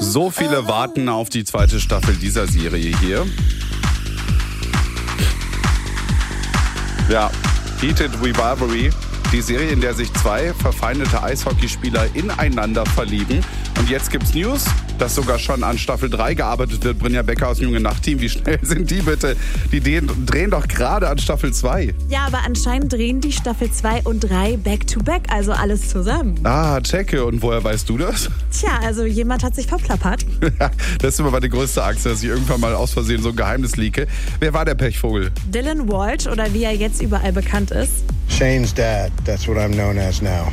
So viele warten auf die zweite Staffel dieser Serie hier. Ja, Heated Rivalry. Die Serie, in der sich zwei verfeindete Eishockeyspieler ineinander verlieben. Und jetzt gibt's News, dass sogar schon an Staffel 3 gearbeitet wird. Brinja Becker aus dem Junge Nacht-Team, wie schnell sind die bitte? Die drehen doch gerade an Staffel 2. Ja, aber anscheinend drehen die Staffel 2 und 3 back-to-back, also alles zusammen. Ah, checke. Und woher weißt du das? Tja, also jemand hat sich verplappert. Das ist immer meine größte Angst, dass ich irgendwann mal aus Versehen so ein Geheimnis leake. Wer war der Pechvogel? Dylan Walsh, oder wie er jetzt überall bekannt ist. Shane's dad, that's what I'm known as now.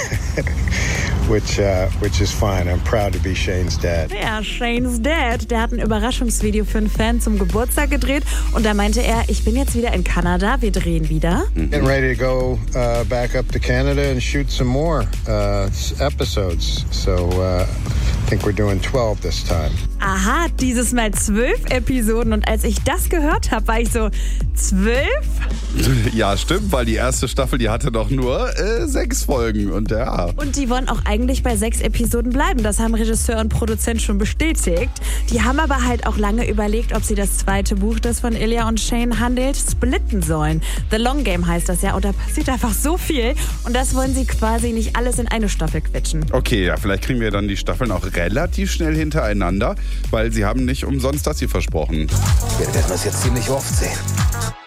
Which is fine. I'm proud to be Shane's dad. Ja, Shane's Dad. Der hat ein Überraschungsvideo für einen Fan zum Geburtstag gedreht. Und da meinte er, ich bin jetzt wieder in Kanada, wir drehen wieder. Getting ready to go back up to Canada and shoot some more episodes. So I think we're doing 12 this time. Aha, dieses Mal 12 Episoden. Und als ich das gehört habe, war ich so, 12? Ja, stimmt, weil die erste Staffel, die hatte doch nur 6 Folgen. Und ja. Und die wollen auch eigentlich bei 6 Episoden bleiben. Das haben Regisseur und Produzent schon bestätigt. Die haben aber halt auch lange überlegt, ob sie das zweite Buch, das von Ilya und Shane handelt, splitten sollen. The Long Game heißt das ja. Und da passiert einfach so viel. Und das wollen sie quasi nicht alles in eine Staffel quetschen. Okay, ja, vielleicht kriegen wir dann die Staffeln auch relativ schnell hintereinander, weil sie haben nicht umsonst das hier versprochen. Wir werden das jetzt ziemlich oft sehen.